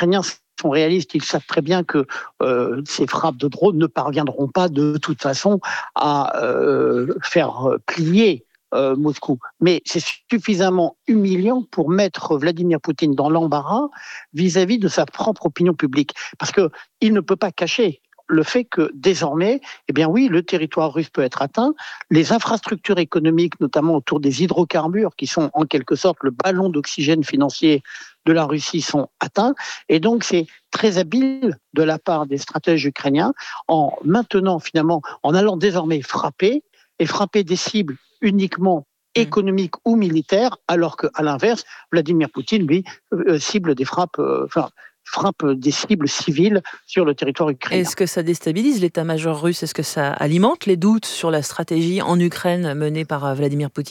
Ukrainiens sont réalistes, ils savent très bien que ces frappes de drones ne parviendront pas de toute façon à faire plier Moscou. Mais c'est suffisamment humiliant pour mettre Vladimir Poutine dans l'embarras vis-à-vis de sa propre opinion publique. Parce qu'il ne peut pas cacher le fait que désormais, eh bien oui, le territoire russe peut être atteint. Les infrastructures économiques, notamment autour des hydrocarbures, qui sont en quelque sorte le ballon d'oxygène financier de la Russie, sont atteints. Et donc, c'est très habile de la part des stratèges ukrainiens en maintenant finalement, en allant désormais frapper des cibles uniquement économiques ou militaires, alors qu'à l'inverse, Vladimir Poutine, lui, cible des frappe des cibles civiles sur le territoire ukrainien. Est-ce que ça déstabilise l'état-major russe ? Est-ce que ça alimente les doutes sur la stratégie en Ukraine menée par Vladimir Poutine ?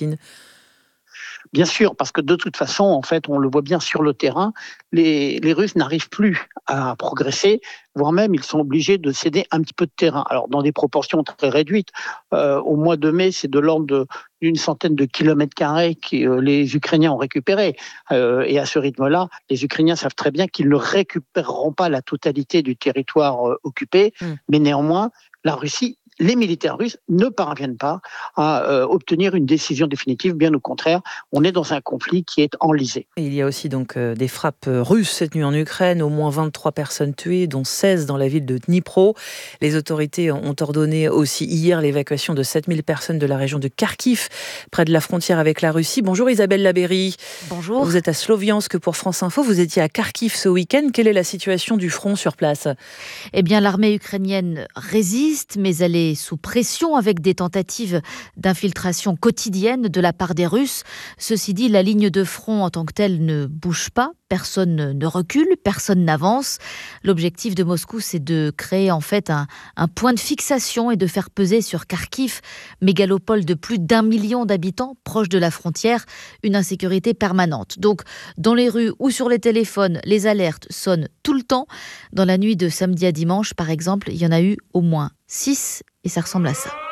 Bien sûr, parce que de toute façon, en fait, on le voit bien sur le terrain, les Russes n'arrivent plus à progresser, voire même ils sont obligés de céder un petit peu de terrain. Alors dans des proportions très réduites. Au mois de mai, c'est de l'ordre d'une centaine de kilomètres carrés que les Ukrainiens ont récupérés. Et à ce rythme-là, les Ukrainiens savent très bien qu'ils ne récupéreront pas la totalité du territoire occupé, mais néanmoins, les militaires russes ne parviennent pas à obtenir une décision définitive. Bien au contraire, on est dans un conflit qui est enlisé. Et il y a aussi donc des frappes russes cette nuit en Ukraine, au moins 23 personnes tuées, dont 16 dans la ville de Dnipro. Les autorités ont ordonné aussi hier l'évacuation de 7000 personnes de la région de Kharkiv, près de la frontière avec la Russie. Bonjour Isabelle Labéry. Bonjour. Vous êtes à Sloviansk pour France Info. Vous étiez à Kharkiv ce week-end. Quelle est la situation du front sur place ? Eh bien, l'armée ukrainienne résiste, mais elle est sous pression avec des tentatives d'infiltration quotidienne de la part des Russes. Ceci dit, la ligne de front en tant que telle ne bouge pas. Personne ne recule, personne n'avance. L'objectif de Moscou, c'est de créer en fait un point de fixation et de faire peser sur Kharkiv, mégalopole de plus d'1 million d'habitants, proche de la frontière, une insécurité permanente. Donc, dans les rues ou sur les téléphones, les alertes sonnent tout le temps. Dans la nuit de samedi à dimanche, par exemple, il y en a eu au moins 6 et ça ressemble à ça.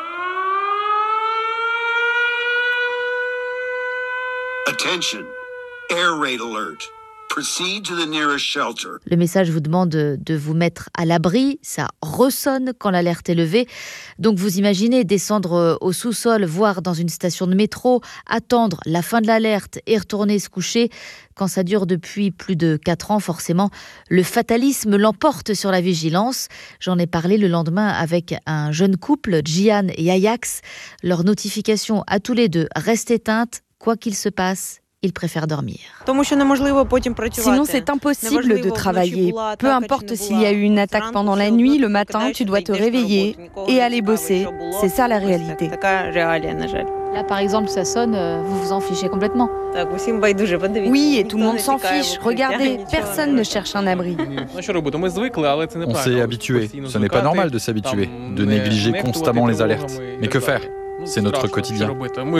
Attention, air raid alert. Proceed to the nearest shelter. Le message vous demande de vous mettre à l'abri, ça ressonne quand l'alerte est levée. Donc vous imaginez descendre au sous-sol, voire dans une station de métro, attendre la fin de l'alerte et retourner se coucher. Quand ça dure depuis plus de 4 ans, forcément, le fatalisme l'emporte sur la vigilance. J'en ai parlé le lendemain avec un jeune couple, Gian et Ajax. Leur notification à tous les deux reste éteinte, quoi qu'il se passe. Ils préfèrent dormir. Sinon, c'est impossible de travailler. Peu importe s'il y a eu une attaque pendant la nuit, le matin, tu dois te réveiller et aller bosser. C'est ça la réalité. Là, par exemple, ça sonne, vous vous en fichez complètement. Oui, et tout le monde s'en fiche. Regardez, personne ne cherche un abri. On s'est habitué. Ce n'est pas normal de s'habituer, de négliger constamment les alertes. Mais que faire ? C'est notre quotidien.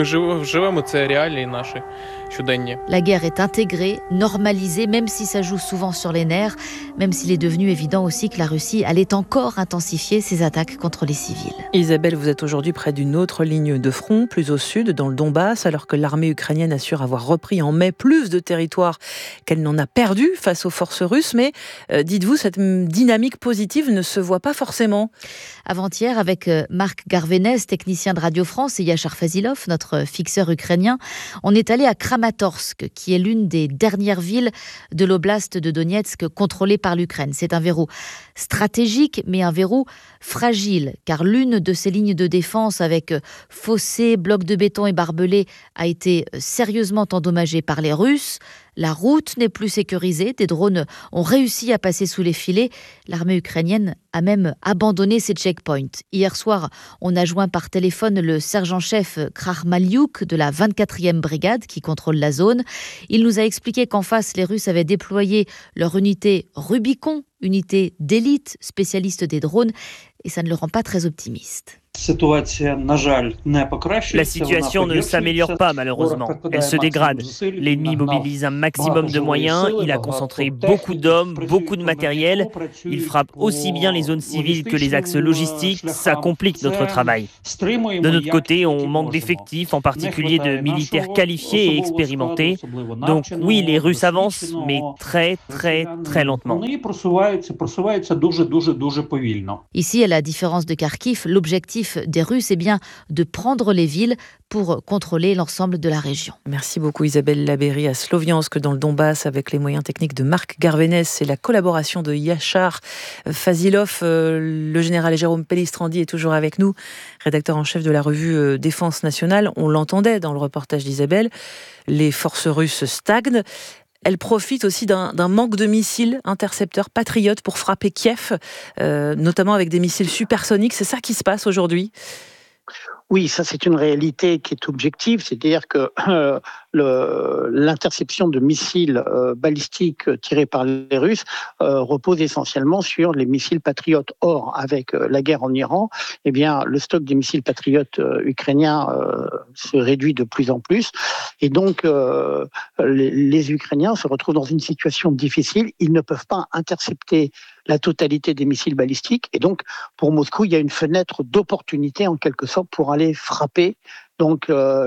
La guerre est intégrée, normalisée, même si ça joue souvent sur les nerfs, même s'il est devenu évident aussi que la Russie allait encore intensifier ses attaques contre les civils. Isabelle, vous êtes aujourd'hui près d'une autre ligne de front, plus au sud, dans le Donbass, alors que l'armée ukrainienne assure avoir repris en mai plus de territoires qu'elle n'en a perdu face aux forces russes. Mais dites-vous, cette dynamique positive ne se voit pas forcément. Avant-hier, avec Marc Garvenès, technicien de Radio France, et Yachar Fazilov, notre fixeur ukrainien, on est allé à Kramatorsk, qui est l'une des dernières villes de l'oblast de Donetsk contrôlée par l'Ukraine. C'est un verrou stratégique, mais un verrou fragile, car l'une de ces lignes de défense avec fossés, blocs de béton et barbelés a été sérieusement endommagée par les Russes. La route n'est plus sécurisée, des drones ont réussi à passer sous les filets. L'armée ukrainienne a même abandonné ses checkpoints. Hier soir, on a joint par téléphone le sergent-chef Krahmaliuk de la 24e brigade qui contrôle la zone. Il nous a expliqué qu'en face, les Russes avaient déployé leur unité Rubicon, unité d'élite, spécialiste des drones, et ça ne le rend pas très optimiste. La situation ne s'améliore pas malheureusement, elle se dégrade. L'ennemi mobilise un maximum de moyens, il a concentré beaucoup d'hommes, beaucoup de matériel, il frappe aussi bien les zones civiles que les axes logistiques, ça complique notre travail. De notre côté, on manque d'effectifs, en particulier de militaires qualifiés et expérimentés. Donc oui, les Russes avancent, mais très lentement. Ici, à la différence de Kharkiv, l'objectif des Russes est bien de prendre les villes pour contrôler l'ensemble de la région. Merci beaucoup Isabelle Labéry à Sloviansk dans le Donbass avec les moyens techniques de Marc Garvenès et la collaboration de Yachar Fazilov. Le général Jérôme Pellistrandi est toujours avec nous, rédacteur en chef de la revue Défense nationale. On l'entendait dans le reportage d'Isabelle, les forces russes stagnent. Elle profite aussi d'un manque de missiles intercepteurs patriotes pour frapper Kiev, notamment avec des missiles supersoniques. C'est ça qui se passe aujourd'hui ? Oui, ça c'est une réalité qui est objective, c'est-à-dire que l'interception de missiles balistiques tirés par les Russes repose essentiellement sur les missiles patriotes. Or, avec la guerre en Iran, eh bien, le stock des missiles patriotes ukrainiens se réduit de plus en plus, et donc les Ukrainiens se retrouvent dans une situation difficile. Ils ne peuvent pas intercepter la totalité des missiles balistiques, et donc pour Moscou, il y a une fenêtre d'opportunité en quelque sorte pour aller frapper donc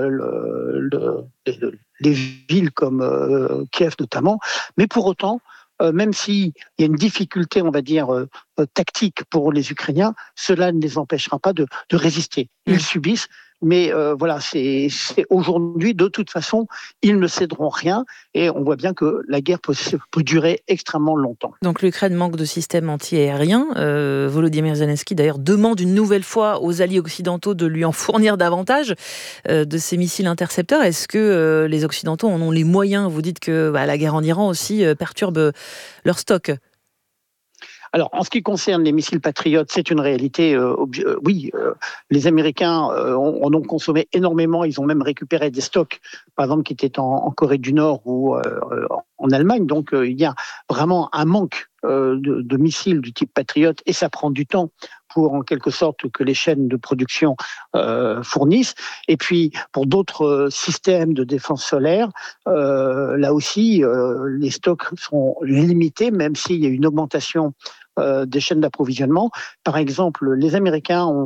les villes comme Kiev notamment, mais pour autant, même s'il y a une difficulté, on va dire, tactique pour les Ukrainiens, cela ne les empêchera pas de résister. Ils subissent, mais voilà, c'est aujourd'hui, de toute façon, ils ne céderont rien, et on voit bien que la guerre peut durer extrêmement longtemps. Donc l'Ukraine manque de systèmes anti-aériens. Volodymyr Zelensky, d'ailleurs, demande une nouvelle fois aux alliés occidentaux de lui en fournir davantage de ces missiles intercepteurs. Est-ce que les Occidentaux en ont les moyens ? Vous dites que la guerre en Iran aussi perturbe leur stock. Alors, en ce qui concerne les missiles patriotes, c'est une réalité. Oui, les Américains en ont consommé énormément. Ils ont même récupéré des stocks, par exemple, qui étaient en Corée du Nord ou en Allemagne. Donc, il y a vraiment un manque de missiles du type Patriot, et ça prend du temps pour, en quelque sorte, que les chaînes de production fournissent. Et puis, pour d'autres systèmes de défense solaire, là aussi, les stocks sont limités, même s'il y a une augmentation des chaînes d'approvisionnement. Par exemple, les Américains ont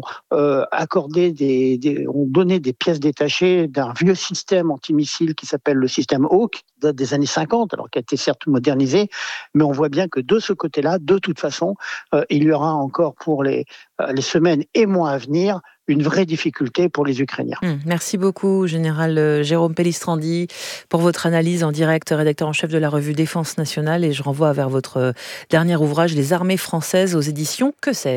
ont donné des pièces détachées d'un vieux système antimissile qui s'appelle le système Hawk, qui date des années 50, alors qui a été certes modernisé, mais on voit bien que de ce côté-là, de toute façon, il y aura encore pour les semaines et mois à venir une vraie difficulté pour les Ukrainiens. Merci beaucoup, Général Jérôme Pellistrandi, pour votre analyse en direct, rédacteur en chef de la revue Défense nationale. Et je renvoie vers votre dernier ouvrage, Les armées françaises, aux éditions Que sais-je ?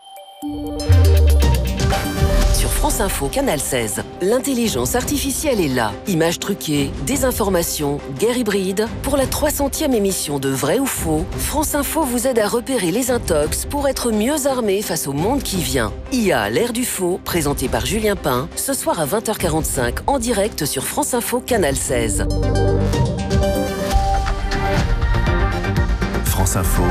Sur France Info, Canal 16, l'intelligence artificielle est là. Images truquées, désinformation, guerre hybride. Pour la 300e émission de Vrai ou Faux, France Info vous aide à repérer les intox pour être mieux armé face au monde qui vient. IA, l'ère du faux, présenté par Julien Pain, ce soir à 20h45 en direct sur France Info, Canal 16. France Info,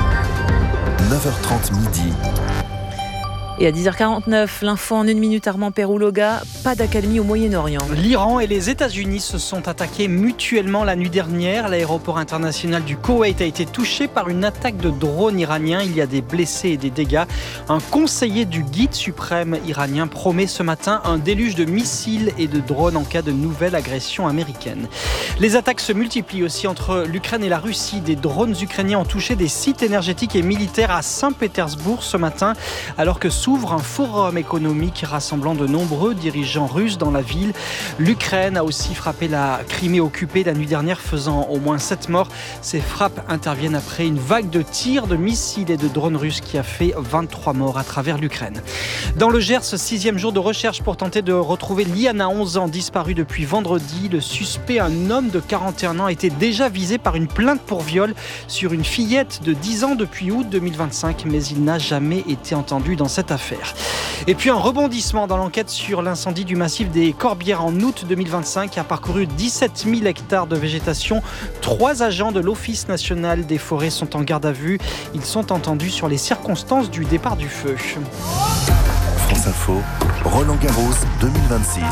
9h30 midi. Et à 10h49, l'info en 1 minute, Armand Perouloga, pas d'accalmie au Moyen-Orient. L'Iran et les États-Unis se sont attaqués mutuellement la nuit dernière. L'aéroport international du Koweït a été touché par une attaque de drone iranien. Il y a des blessés et des dégâts. Un conseiller du guide suprême iranien promet ce matin un déluge de missiles et de drones en cas de nouvelle agression américaine. Les attaques se multiplient aussi entre l'Ukraine et la Russie. Des drones ukrainiens ont touché des sites énergétiques et militaires à Saint-Pétersbourg ce matin, alors que s'ouvre un forum économique rassemblant de nombreux dirigeants russes dans la ville. L'Ukraine a aussi frappé la Crimée occupée la nuit dernière, faisant au moins 7 morts. Ces frappes interviennent après une vague de tirs de missiles et de drones russes qui a fait 23 morts à travers l'Ukraine. Dans le Gers, 6e jour de recherche pour tenter de retrouver Liana, 11 ans, disparue depuis vendredi. Le suspect, un homme de 41 ans, a été déjà visé par une plainte pour viol sur une fillette de 10 ans depuis août 2025, mais il n'a jamais été entendu dans cette affaire. affaire. Et puis un rebondissement dans l'enquête sur l'incendie du massif des Corbières en août 2025 qui a parcouru 17 000 hectares de végétation. 3 agents de l'Office national des forêts sont en garde à vue. Ils sont entendus sur les circonstances du départ du feu. France Info, Roland-Garros 2026.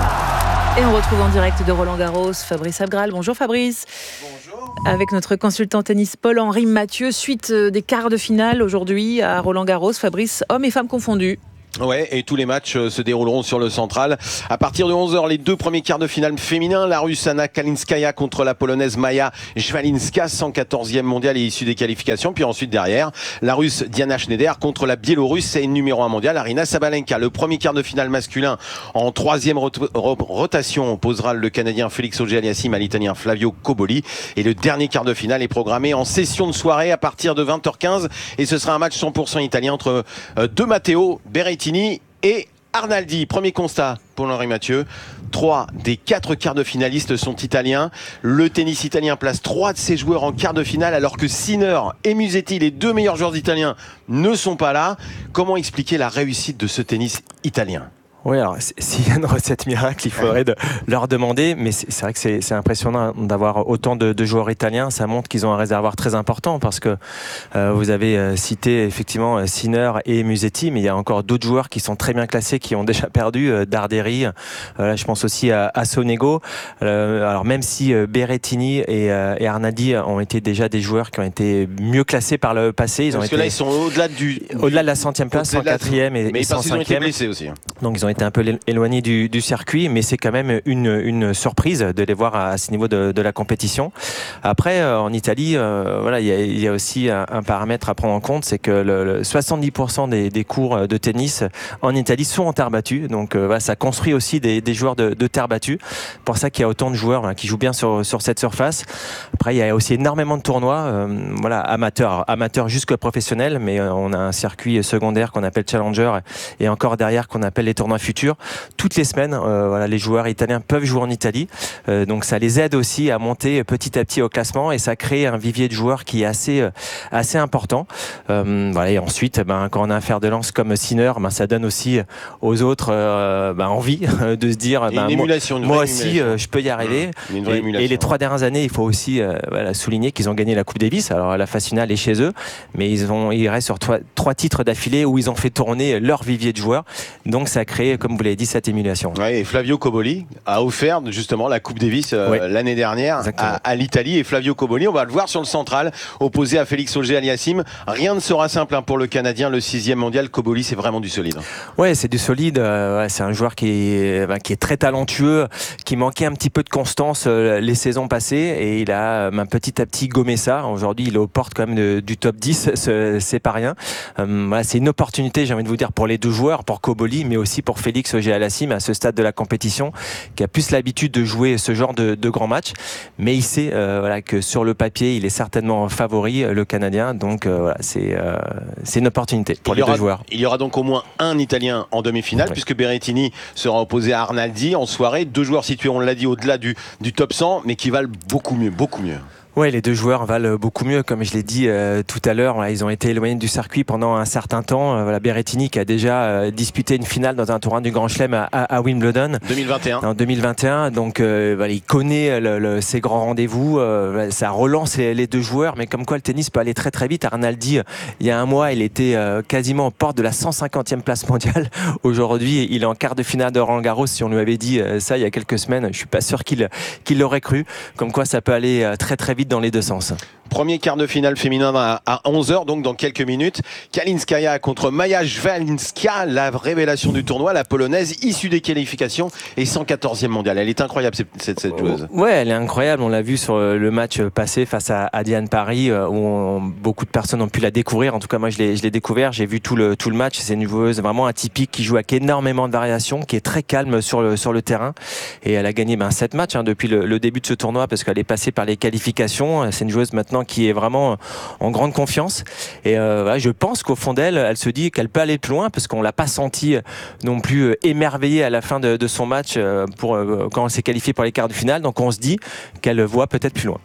Et on retrouve en direct de Roland-Garros Fabrice Abgral. Bonjour Fabrice. Bonjour. Avec notre consultant tennis Paul-Henri Mathieu, suite des quarts de finale aujourd'hui à Roland-Garros. Fabrice, hommes et femmes confondus. Ouais, et tous les matchs se dérouleront sur le central. À partir de 11h, les 2 premiers quarts de finale féminins. La Russe Anna Kalinskaya contre la Polonaise Maja Jwalinska, 114e mondiale et issue des qualifications. Puis ensuite derrière, la Russe Diana Schneider contre la Biélorusse et numéro 1 mondiale Arina Sabalenka. Le premier quart de finale masculin en 3e rotation opposera le Canadien Félix Auger-Aliassime à l'Italien Flavio Cobolli. Et le dernier quart de finale est programmé en session de soirée à partir de 20h15. Et ce sera un match 100% italien entre De Matteo, Berrettini et Arnaldi. Premier constat, Paul-Henri Mathieu, 3 des 4 quarts de finalistes sont italiens. Le tennis italien place 3 de ses joueurs en quart de finale alors que Sinner et Musetti, les 2 meilleurs joueurs italiens, ne sont pas là. Comment expliquer la réussite de ce tennis italien ? Oui, alors s'il y a une recette miracle, il faudrait leur demander, mais c'est vrai que c'est impressionnant d'avoir autant de joueurs italiens. Ça montre qu'ils ont un réservoir très important parce que vous avez cité effectivement Sinner et Musetti, mais il y a encore d'autres joueurs qui sont très bien classés, qui ont déjà perdu, Darderi, je pense aussi à Sonego. Alors même si Berrettini et Arnaldi ont été déjà des joueurs qui ont été mieux classés par le passé, que là ils sont au-delà de la 100e place, 104e et 105e. Mais ils ont été blessés aussi. Donc ils ont été un peu éloignés du circuit, mais c'est quand même une surprise de les voir à ce niveau de la compétition. Après, en Italie, voilà, il y a aussi un paramètre à prendre en compte, c'est que 70% des cours de tennis en Italie sont en terre battue. Donc voilà, ça construit aussi des joueurs de terre battue. Pour ça qu'il y a autant de joueurs qui jouent bien sur cette surface. Après, il y a aussi énormément de tournois, voilà, amateurs jusqu'à professionnels, mais on a un circuit secondaire qu'on appelle Challenger et encore derrière qu'on appelle les tournois futurs. Toutes les semaines, voilà, les joueurs italiens peuvent jouer en Italie, donc ça les aide aussi à monter petit à petit au classement et ça crée un vivier de joueurs qui est assez important. Voilà, et ensuite, quand on a un fer de lance comme Sinner, ça donne aussi aux autres envie de se dire moi aussi je peux y arriver. Et les 3 dernières années, il faut aussi voilà, souligner qu'ils ont gagné la Coupe Davis. Alors la phase finale est chez eux, mais ils restent sur 3 titres d'affilée où ils ont fait tourner leur vivier de joueurs. Donc ça a créé, comme vous l'avez dit, cette émulation. Ouais, et Flavio Cobolli a offert justement la Coupe Davis l'année dernière à l'Italie. Et Flavio Cobolli, on va le voir sur le central, opposé à Félix Auger-Aliassime. Rien ne sera simple pour le Canadien, le 6e mondial. Cobolli, c'est vraiment du solide. Ouais, c'est du solide. C'est un joueur qui est très talentueux, qui manquait un petit peu de constance les saisons passées. Et il a petit à petit gommé ça. Aujourd'hui, il est aux portes quand même du top 10. C'est pas rien. Voilà, c'est une opportunité, j'ai envie de vous dire, pour les 2 joueurs, pour Cobolli, mais aussi pour Félix Auger-Aliassime à ce stade de la compétition, qui a plus l'habitude de jouer ce genre de grands matchs, mais il sait voilà, que sur le papier il est certainement favori, le Canadien, donc voilà, c'est une opportunité pour les 2 joueurs. Il y aura donc au moins un Italien en demi-finale, puisque Berrettini sera opposé à Arnaldi en soirée. 2 joueurs situés, on l'a dit, au-delà du top 100, mais qui valent beaucoup mieux. Ouais, les 2 joueurs valent beaucoup mieux, comme je l'ai dit tout à l'heure. Voilà, ils ont été éloignés du circuit pendant un certain temps. Voilà, Berrettini qui a déjà disputé une finale dans un tournoi du Grand Chelem à Wimbledon 2021. En 2021. Donc voilà, il connaît ses grands rendez-vous. Ça relance les 2 joueurs, mais comme quoi le tennis peut aller très très vite. Arnaldi, il y a un mois, il était quasiment aux portes de la 150e place mondiale. Aujourd'hui, il est en quart de finale de Roland-Garros. Si on lui avait dit ça il y a quelques semaines, je suis pas sûr qu'il l'aurait cru. Comme quoi, ça peut aller très très vite dans les 2 sens. Premier quart de finale féminin à 11h, donc dans quelques minutes. Kalinskaya contre Maja Jwalinska, la révélation du tournoi, la Polonaise, issue des qualifications et 114e mondiale. Elle est incroyable, cette joueuse. Ouais, elle est incroyable. On l'a vu sur le match passé face à Diane Paris, où beaucoup de personnes ont pu la découvrir. En tout cas, moi, je l'ai découvert. J'ai vu tout le match. C'est une joueuse vraiment atypique qui joue avec énormément de variations, qui est très calme sur le terrain. Et elle a gagné 7 matchs depuis le début de ce tournoi, parce qu'elle est passée par les qualifications. C'est une joueuse maintenant qui est vraiment en grande confiance. Et je pense qu'au fond d'elle, elle se dit qu'elle peut aller plus loin, parce qu'on l'a pas senti non plus émerveillée à la fin de son match quand elle s'est qualifiée pour les quarts de finale. Donc on se dit qu'elle voit peut-être plus loin.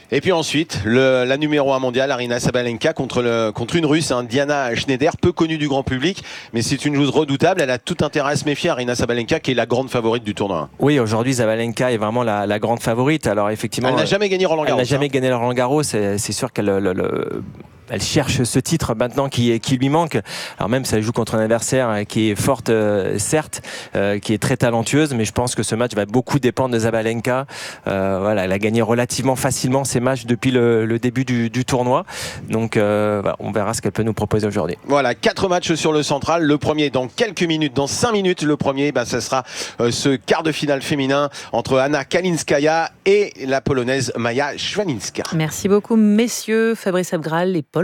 Et puis ensuite, la numéro 1 mondiale, Aryna Sabalenka, contre une Russe, Diana Schneider, peu connue du grand public, mais c'est une joueuse redoutable. Elle a tout intérêt à se méfier, Aryna Sabalenka, qui est la grande favorite du tournoi. Oui, aujourd'hui, Sabalenka est vraiment la grande favorite. Alors effectivement, elle n'a jamais gagné Roland Garros. Elle n'a jamais gagné Roland Garros. C'est sûr qu'elle elle cherche ce titre maintenant qui lui manque. Alors même ça joue contre un adversaire qui est forte, certes, qui est très talentueuse, mais je pense que ce match va beaucoup dépendre de Sabalenka. Voilà, elle a gagné relativement facilement ses matchs depuis le début du tournoi. Donc voilà, on verra ce qu'elle peut nous proposer aujourd'hui. Voilà, 4 matchs sur le central. Le premier dans quelques minutes, dans 5 minutes. Le premier, ce sera ce quart de finale féminin entre Anna Kalinskaya et la Polonaise Maja Schwalinska. Merci beaucoup, messieurs. Fabrice Abgral et Paul